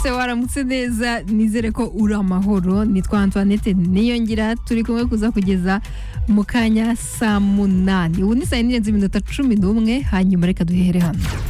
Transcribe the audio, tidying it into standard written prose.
Se waramutse neza nizere ko uri amahoro nitwa Antoinette niyongira turi kumwe kuza kugeza mu kanya saa 8 ubu ni saa 4:11 hanyuma reka duhere hano